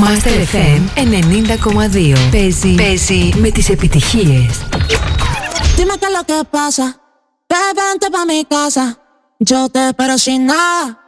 Master FM 90,2. Παίζει με τις επιτυχίες. Dime qué es lo que pasa. Vente pa' mi casa. Yo te espero sin nada.